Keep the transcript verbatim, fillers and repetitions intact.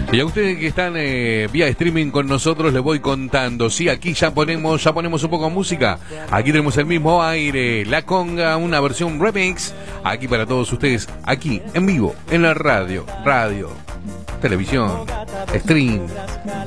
Y a ustedes que están eh, vía streaming con nosotros les voy contando. Sí, aquí ya ponemos, ya ponemos un poco de música. Aquí tenemos el mismo aire, La Conga, una versión remix. Aquí para todos ustedes, aquí en vivo, en la radio, radio, televisión, stream.